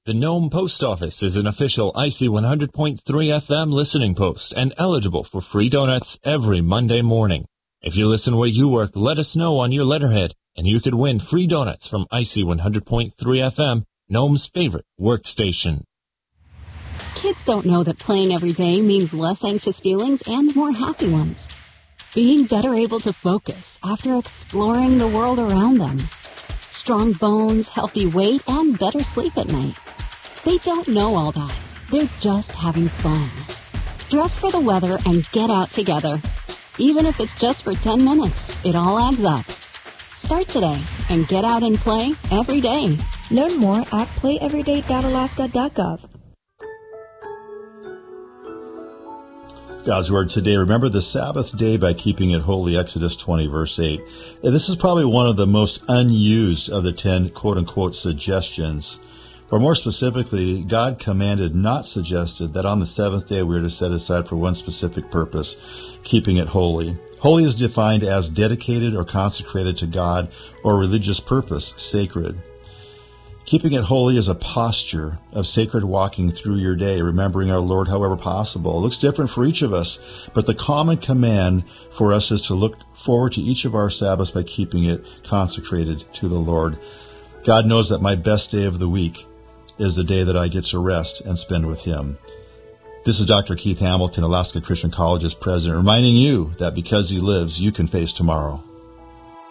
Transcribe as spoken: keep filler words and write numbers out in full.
The Nome Post Office is an official I C one hundred point three F M listening post and eligible for free donuts every Monday morning. If you listen where you work, let us know on your letterhead, and you could win free donuts from I C one hundred point three F M, Nome's favorite workstation. Kids don't know that playing every day means less anxious feelings and more happy ones. Being better able to focus after exploring the world around them. Strong bones, healthy weight, and better sleep at night. They don't know all that. They're just having fun. Dress for the weather and get out together. Even if it's just for ten minutes, it all adds up. Start today and get out and play every day. Learn more at play everyday dot alaska dot gov. God's Word today. Remember the Sabbath day by keeping it holy, Exodus twenty, verse eight. This is probably one of the most unused of the ten quote-unquote suggestions. Or more specifically, God commanded, not suggested, that on the seventh day we are to set aside for one specific purpose, keeping it holy. Holy is defined as dedicated or consecrated to God or religious purpose, sacred. Keeping it holy is a posture of sacred walking through your day, remembering our Lord however possible. It looks different for each of us, but the common command for us is to look forward to each of our Sabbaths by keeping it consecrated to the Lord. God knows that my best day of the week is the day that I get to rest and spend with Him. This is Doctor Keith Hamilton, Alaska Christian College's president, reminding you that because He lives, you can face tomorrow.